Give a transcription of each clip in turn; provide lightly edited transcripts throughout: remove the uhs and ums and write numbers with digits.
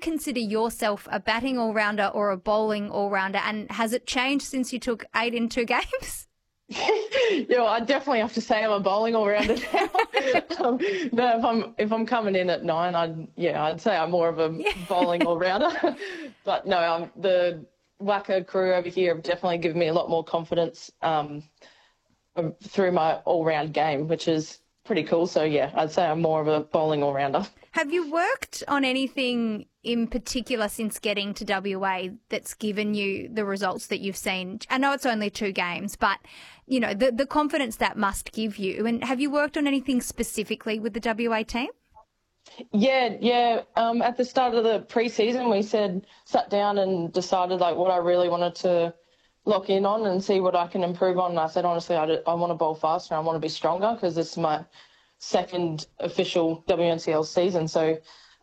consider yourself a batting all-rounder or a bowling all-rounder, and has it changed since you took 8 in 2 games? Yeah, well, I definitely have to say I'm a bowling all-rounder now. No, if I'm coming in at 9, I'd say I'm more of a bowling all-rounder. But no, the WACA crew over here have definitely given me a lot more confidence through my all-round game, which is pretty cool. So yeah, I'd say I'm more of a bowling all-rounder. Have you worked on anything in particular since getting to WA that's given you the results that you've seen? I know it's only 2 games, but you know the confidence that must give you. And have you worked on anything specifically with the WA team? Yeah. At the start of the pre-season, we sat down and decided like what I really wanted to lock in on and see what I can improve on. And I said, honestly, I want to bowl faster. I want to be stronger because this is my second official WNCL season. So,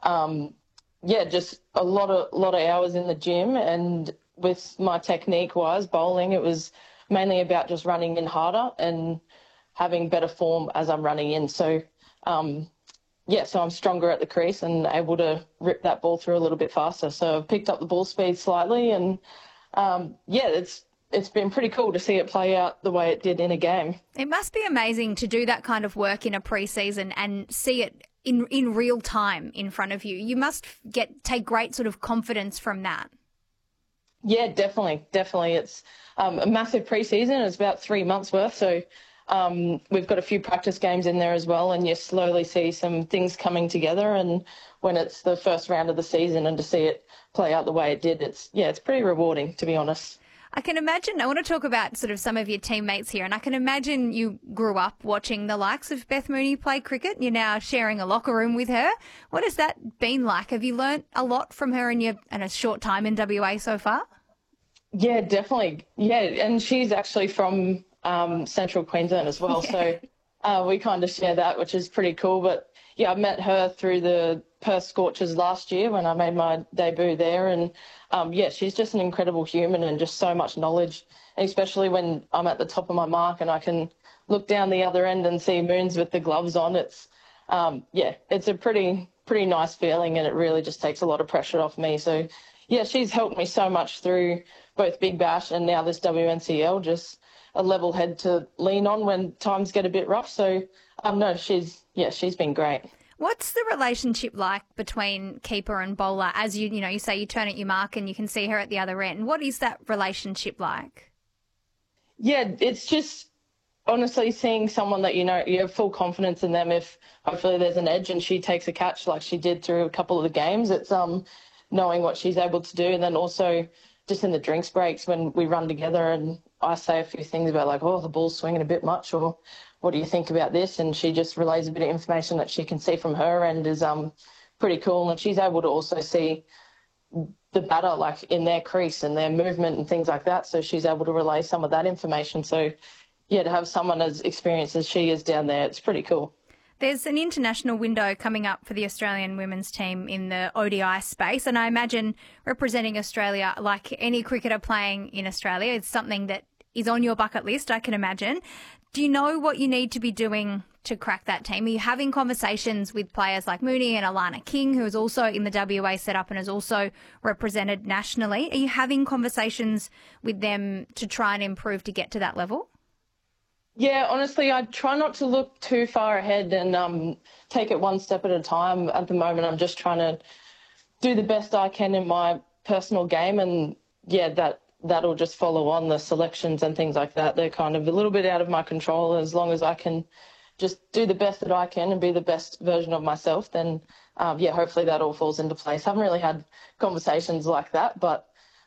just a lot of hours in the gym, and with my technique-wise bowling, it was mainly about just running in harder and having better form as I'm running in. So, so I'm stronger at the crease and able to rip that ball through a little bit faster. So I've picked up the ball speed slightly, and it's been pretty cool to see it play out the way it did in a game. It must be amazing to do that kind of work in a pre-season and see it in real time in front of you. You must take great sort of confidence from that. Yeah, definitely. It's a massive pre-season. It's about 3 months worth. So we've got a few practice games in there as well, and you slowly see some things coming together. And when it's the first round of the season and to see it play out the way it did, it's pretty rewarding, to be honest. I can imagine, I want to talk about sort of some of your teammates here, and I can imagine you grew up watching the likes of Beth Mooney play cricket. You're now sharing a locker room with her. What has that been like? Have you learnt a lot from her in a short time in WA so far? Yeah, definitely. Yeah, and she's actually from Central Queensland as well, so we kind of share that, which is pretty cool. But yeah, I met her through the Perth Scorchers last year when I made my debut there, and she's just an incredible human and just so much knowledge, and especially when I'm at the top of my mark and I can look down the other end and see Moons with the gloves on. It's it's a pretty nice feeling, and it really just takes a lot of pressure off me. So yeah, she's helped me so much through both Big Bash and now this WNCL, just a level head to lean on when times get a bit rough. So she's been great. What's the relationship like between keeper and bowler? As you say you turn at your mark and you can see her at the other end. What is that relationship like? Yeah, it's just honestly seeing someone that you have full confidence in them. If hopefully there's an edge and she takes a catch like she did through a couple of the games, it's knowing what she's able to do, and then also just in the drinks breaks when we run together and I say a few things about like, oh, the ball's swinging a bit much, or what do you think about this? And she just relays a bit of information that she can see from her end is pretty cool. And she's able to also see the batter like in their crease and their movement and things like that. So she's able to relay some of that information. So yeah, to have someone as experienced as she is down there, it's pretty cool. There's an international window coming up for the Australian women's team in the ODI space, and I imagine representing Australia, like any cricketer playing in Australia, is something that is on your bucket list, I can imagine. Do you know what you need to be doing to crack that team? Are you having conversations with players like Mooney and Alana King, who is also in the WA setup and is also represented nationally? Are you having conversations with them to try and improve to get to that level? Yeah, honestly, I try not to look too far ahead and take it one step at a time. At the moment, I'm just trying to do the best I can in my personal game, and that'll just follow on the selections and things like that. They're kind of a little bit out of my control. As long as I can just do the best that I can and be the best version of myself, then hopefully that all falls into place. I haven't really had conversations like that, but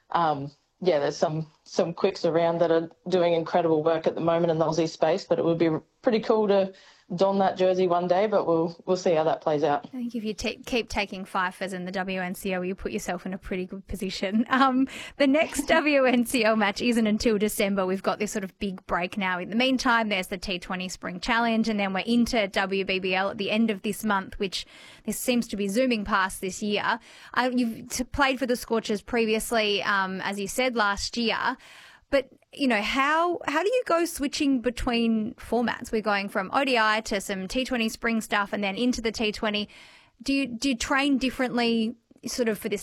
there's some quicks around that are doing incredible work at the moment in the Aussie space, but it would be pretty cool to don that jersey one day, but we'll see how that plays out. I think if you keep taking fifers in the WNCL, you put yourself in a pretty good position. The next WNCL match isn't until December. We've got this sort of big break now. In the meantime, there's the T20 Spring Challenge, and then we're into WBBL at the end of this month, which this seems to be zooming past this year. You've played for the Scorchers previously, as you said, last year. But, how do you go switching between formats? We're going from ODI to some T20 spring stuff and then into the T20. Do you train differently sort of for this